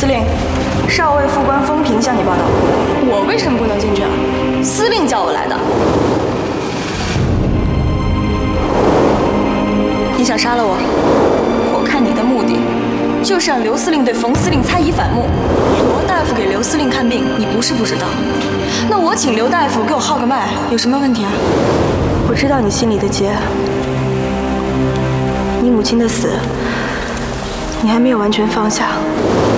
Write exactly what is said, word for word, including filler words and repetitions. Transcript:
令，少尉副官风平向你报道。我为什么不能进去啊？司令叫我来的。你想杀了我？我看你的目的就是让刘司令对冯司令猜疑反目。罗大夫给刘司令看病，你不是不知道。那我请刘大夫给我号个脉，有什么问题啊？我知道你心里的结。你母亲的死，你还没有完全放下。